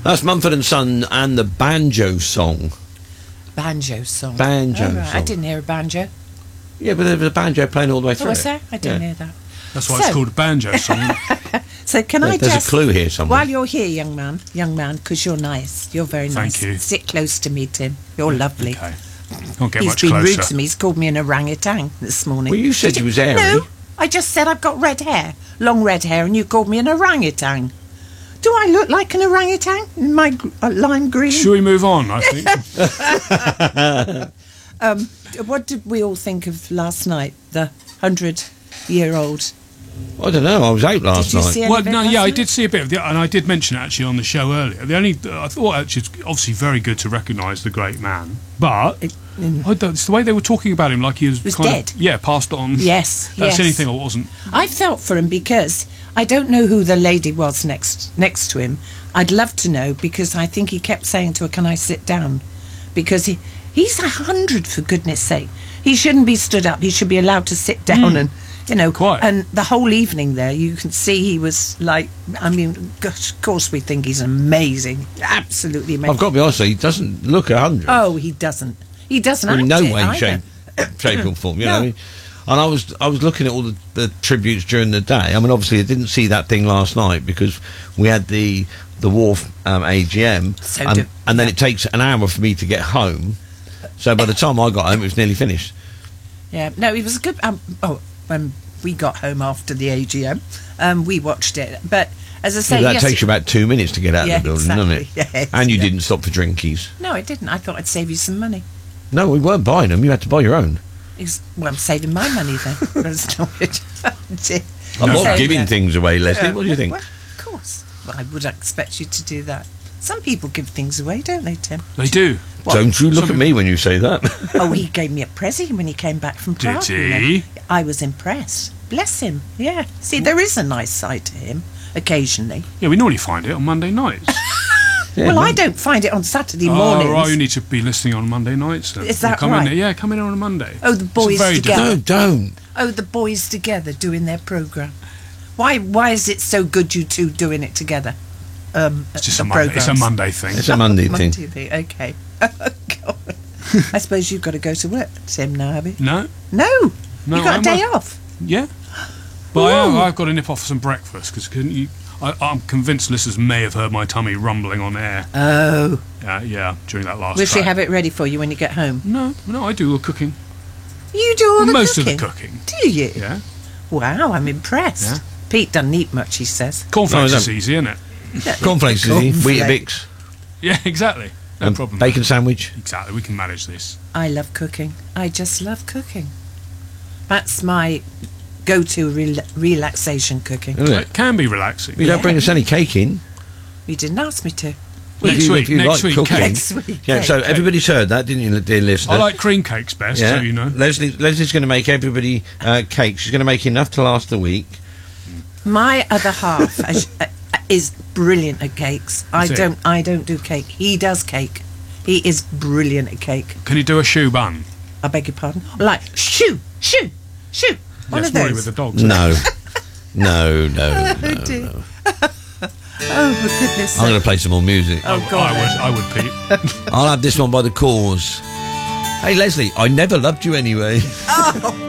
That's Mumford & Son and the Banjo Song. Banjo song. Banjo Oh, right. song. I didn't hear a banjo. Yeah, but there was a banjo playing all the way through. Oh, was there? I didn't hear that. That's why it's called a banjo song. So can I There's just... a clue here somewhere. While you're here, young man, because you're nice. You're very nice. Thank you. Sit close to me, Tim. You're lovely. Okay. Can't get He's much been rude closer. to me. He's called me an orangutan this morning. Well, you said you was airy. No, I just said I've got red hair, long red hair, and you called me an orangutan. Do I look like an orangutan in my lime green? Should we move on, I think? What did we all think of last night? The 100-year-old. I don't know. I was out last Did you night. see any Well, of it no, last yeah, I night? did see a bit of the, and I did mention it actually on the show earlier. I thought actually it's obviously very good to recognise the great man, but it's the way they were talking about him, like he was, Was kind dead. Of, yeah, passed on. Yes, That's yes. anything I wasn't. I felt for him because I don't know who the lady was next to him. I'd love to know because I think he kept saying to her, "Can I sit down?" Because he's 100, for goodness sake. He shouldn't be stood up. He should be allowed to sit down and, Quite. And the whole evening there, you can see he was like, I mean, gosh, of course we think he's amazing, absolutely amazing. I've got to be honest, he doesn't look 100. Oh, he doesn't. He doesn't in act no it way, either. shape or form. You know No. what I mean? And I was looking at all the tributes during the day. I mean, obviously, I didn't see that thing last night because we had the Wharf AGM, So and then it takes an hour for me to get home. So by the time I got home, it was nearly finished. Yeah, no, it was a good. When we got home after the AGM, we watched it. But as I say, that yes, takes you about 2 minutes to get out Yeah, of the building, doesn't it? exactly. Yes, And you yeah. didn't stop for drinkies. No, I didn't. I thought I'd save you some money. No, we weren't buying them. You had to buy your own. Well, I'm saving my money then. That's not it. I'm not So, giving yeah. things away, Leslie. Yeah. What do you think? Well, of course. Well, I would expect you to do that. Some people give things away, don't they, Tim? They do. Don't you look at me when you say that. Oh, he gave me a present when he came back from Did Prague. he? I was impressed. Bless him. Yeah. See, there is a nice side to him occasionally. Yeah, we normally find it on Monday nights. Yeah, Well, no. I don't find it on Saturday mornings. Oh, you need to be listening on Monday nights. Then. Is that come right? In, yeah, come in on a Monday. Oh, the boys It's a very together. No, don't. Oh, the boys together doing their programme. Why is it so good you two doing it together? It's just a Monday. It's a Monday thing. It's a Monday thing. thing. Okay. Oh, God. I suppose you've got to go to work, Tim, now, have you? No, No. No, You got a I'm day not. off. yeah, but Ooh. I've got to nip off for some breakfast because I'm convinced listeners may have heard my tummy rumbling on air. Oh. Yeah, during that last. Will she track. have it ready for you when you get home? No, I do the cooking. You do all the Most cooking? of the cooking. Do you? Yeah, Wow, I'm impressed. Yeah. Pete doesn't eat much, he says. cornflakes No, is easy, isn't it? Cornflakes, is he? Weetabix. Yeah, exactly. No And problem. Bacon sandwich. Exactly. We can manage this. I love cooking. I just love cooking. That's my go-to relaxation cooking. Isn't It can be relaxing. You don't bring us any cake in. You didn't ask me to. Next week, like cake. cooking. Next week. Yeah, so cake. everybody's heard that, didn't you, dear listener? I like cream cakes best, Yeah. so you know. Leslie's going to make everybody cake. She's going to make enough to last the week. My other half is brilliant at cakes. I Is it? don't do cake. He does cake. He is brilliant at cake. Can you do a shoe bun? I beg your pardon. Like shoo. One Yes, of worry those. with the dogs. No. No. dear. Oh, for goodness I'm going sake. to play some more music. Oh, God. I would, Pete. I'll have this one by The Cause. Hey, Leslie, I never loved you anyway. Oh,